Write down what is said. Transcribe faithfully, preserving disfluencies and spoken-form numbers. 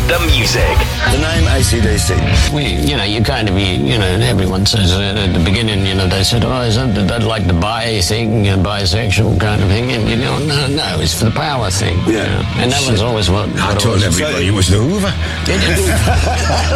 the music. The name A C D C. We, you know, you kind of, you, you know, everyone says uh, at the beginning, you know, they said, oh, is that, that like the bi thing, you know, bisexual kind of thing? And, you know, no, no, it's for the power thing. Yeah. You know? And that was always what... I what told was everybody it was the Hoover.